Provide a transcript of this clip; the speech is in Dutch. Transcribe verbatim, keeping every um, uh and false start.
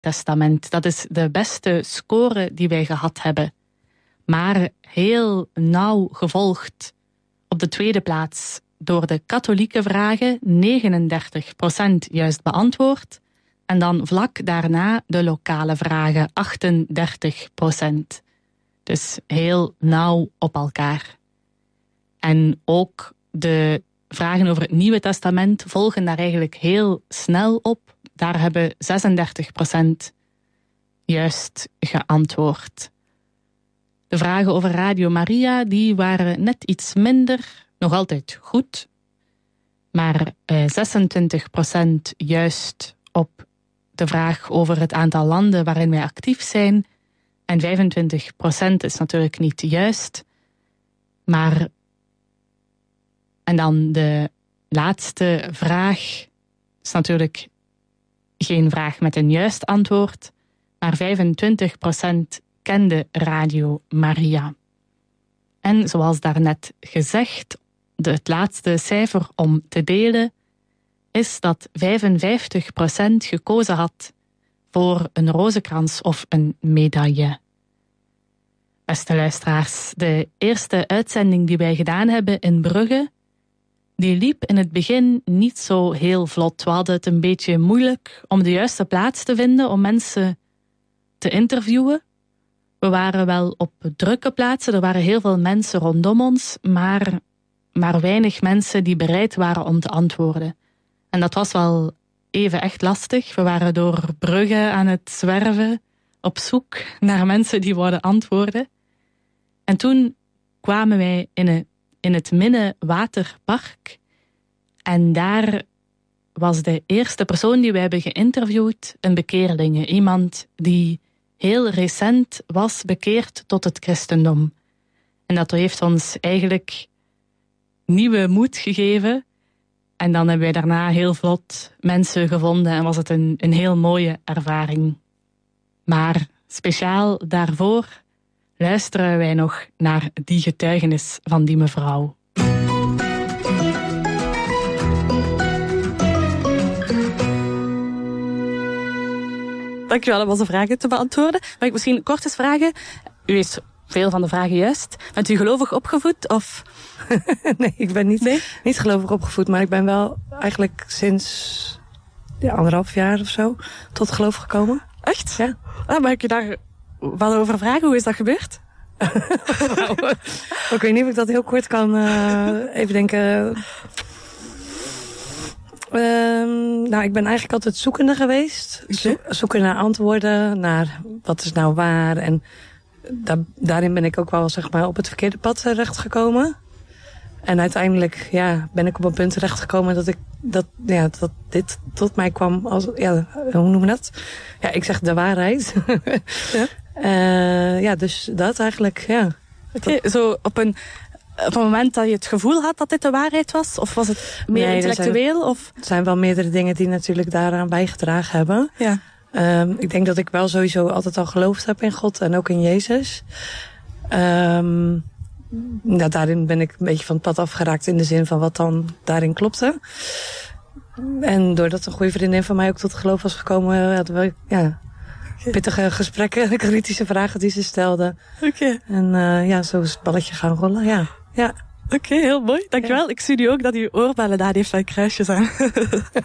Testament. Dat is de beste score die wij gehad hebben. Maar heel nauw gevolgd op de tweede plaats door de katholieke vragen, negenendertig procent juist beantwoord. En dan vlak daarna de lokale vragen, achtendertig procent. Dus heel nauw op elkaar. En ook de vragen over het Nieuwe Testament volgen daar eigenlijk heel snel op. Daar hebben zesendertig procent juist geantwoord. De vragen over Radio Maria, die waren net iets minder, nog altijd goed. Maar eh, zesentwintig procent juist op de vraag over het aantal landen waarin wij actief zijn. En vijfentwintig procent is natuurlijk niet juist. Maar, en dan de laatste vraag is natuurlijk geen vraag met een juist antwoord. Maar vijfentwintig procent kende Radio Maria. En zoals daarnet gezegd, de, het laatste cijfer om te delen is dat vijfenvijftig procent gekozen had voor een rozenkrans of een medaille. Beste luisteraars, de eerste uitzending die wij gedaan hebben in Brugge, die liep in het begin niet zo heel vlot. We hadden het een beetje moeilijk om de juiste plaats te vinden om mensen te interviewen. We waren wel op drukke plaatsen, er waren heel veel mensen rondom ons, maar, maar weinig mensen die bereid waren om te antwoorden. En dat was wel even echt lastig. We waren door Brugge aan het zwerven, op zoek naar mensen die wouden antwoorden. En toen kwamen wij in, een, in het Minnewaterpark. En daar was de eerste persoon die we hebben geïnterviewd een bekeerlinge. Iemand die heel recent was bekeerd tot het christendom. En dat heeft ons eigenlijk nieuwe moed gegeven. En dan hebben wij daarna heel vlot mensen gevonden en was het een, een heel mooie ervaring. Maar speciaal daarvoor luisteren wij nog naar die getuigenis van die mevrouw. Dankjewel om onze vragen te beantwoorden. Mag ik misschien kort eens vragen? U heeft veel van de vragen juist. Bent u gelovig opgevoed? Of? Nee, ik ben niet, nee? niet gelovig opgevoed. Maar ik ben wel eigenlijk sinds ja, anderhalf jaar of zo tot geloof gekomen. Echt? Ja. Ah, mag ik je daar wat over vragen? Hoe is dat gebeurd? Nou, ik weet niet of ik dat heel kort kan uh, even denken. Um, nou, ik ben eigenlijk altijd zoekende geweest. Zo- zoeken naar antwoorden, naar wat is nou waar. En da- daarin ben ik ook wel zeg maar op het verkeerde pad terechtgekomen. En uiteindelijk ja, ben ik op een punt terechtgekomen dat ik dat, ja, dat dit tot mij kwam als, ja, hoe noemen we dat? Ja, ik zeg de waarheid. Ja, uh, ja dus dat eigenlijk, ja. Oké, okay, zo op een... Op het moment dat je het gevoel had dat dit de waarheid was? Of was het meer nee, intellectueel? Er zijn, of? er zijn wel meerdere dingen die natuurlijk daaraan bijgedragen hebben. Ja. Um, ik denk dat ik wel sowieso altijd al geloofd heb in God en ook in Jezus. Um, nou, daarin ben ik een beetje van het pad afgeraakt in de zin van wat dan daarin klopte. En doordat een goede vriendin van mij ook tot geloof was gekomen, hadden we ja, pittige gesprekken, kritische vragen die ze stelde. Oké. Okay. En uh, ja, zo is het balletje gaan rollen, ja. Ja. Oké, okay, heel mooi. Dankjewel. Ja. Ik zie nu ook dat uw oorbellen daar heeft van kruisjes aan.